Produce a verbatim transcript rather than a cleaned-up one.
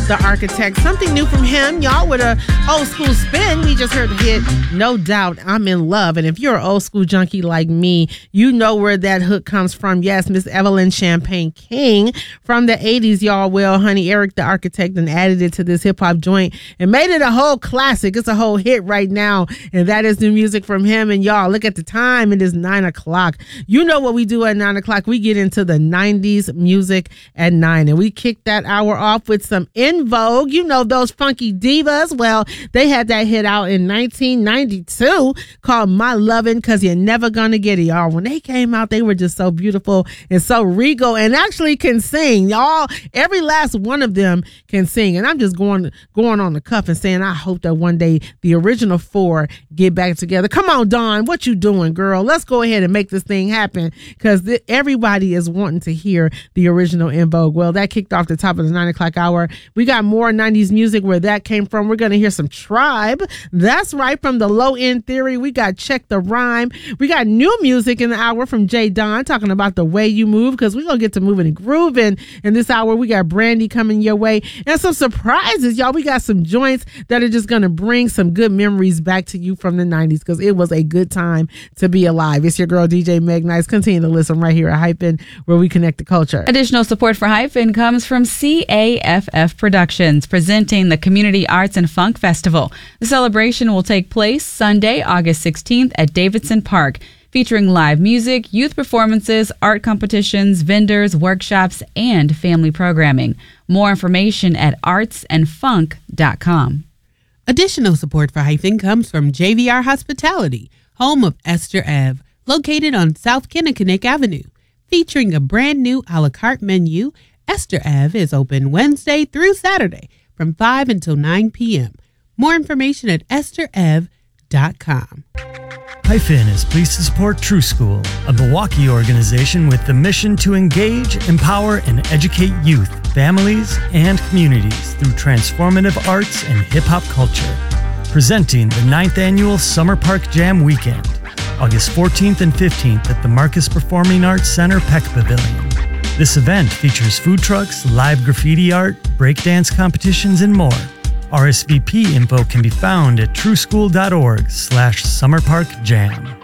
the Architect. Something new from him, y'all, with a old school spin. We just heard the hit, No Doubt, I'm in Love. And if you're an old school junkie like me, you know where that hook comes from. Yes, Miss Evelyn Champagne King from the eighties, y'all. Well, honey, Eric the Architect and added it to this hip hop joint and made it a whole classic. It's a whole hit right now. And that is new music from him. And y'all, look at the time. It is nine o'clock. You know what we do at nine o'clock. We get into the nineties music at nine. And we kick that hour off with some En Vogue. You know those funky divas. Well, they had that hit out in nineteen ninety-two called My Lovin' Cause You're Never Gonna Get It, y'all. When they came out, they were just so beautiful and so regal and actually can sing, y'all. Every last one of them can sing. And I'm just going going on the cuff and saying I hope that one day the original four get back together. Come on, Dawn, what you doing, girl? Let's go ahead and make this thing happen because th- everybody is wanting to hear the original En Vogue. Well, that kicked off the top of the nine o'clock hour. We got more nineties music where that came from. We're going to hear some Tribe. That's right, from the Low End Theory. We got Check the Rhyme. We got new music in the hour from J. Don talking about the way you move because we're going to get to moving and grooving in this hour. We got Brandy coming your way and some surprises, y'all. We got some joints that are just going to bring some good memories back to you from the nineties because it was a good time to be alive. It's your girl, D J Meg Nice. Continue to listen right here at Hyphen, where we connect the culture. Additional support for Hyphen comes from C A F F Productions, presenting the Community Arts and Funk Festival. The celebration will take place Sunday, August sixteenth at Davidson Park, featuring live music, youth performances, art competitions, vendors, workshops, and family programming. More information at arts and funk dot com. Additional support for Hyphen comes from J V R Hospitality, home of Esther Ave, located on South Kinnickinnick Avenue. Featuring a brand new a la carte menu, Esther Ave is open Wednesday through Saturday from five until nine p.m. More information at esther ave dot com. Hyphen is pleased to support True School, a Milwaukee organization with the mission to engage, empower, and educate youth, families, and communities through transformative arts and hip-hop culture. Presenting the ninth Annual Summer Park Jam Weekend, August fourteenth and fifteenth at the Marcus Performing Arts Center Peck Pavilion. This event features food trucks, live graffiti art, breakdance competitions, and more. R S V P info can be found at trueschool.org slash summerparkjam.